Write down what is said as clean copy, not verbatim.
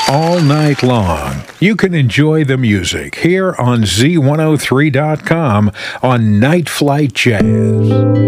all night long. You can enjoy the music here on Z103.com on Night Flight Jazz.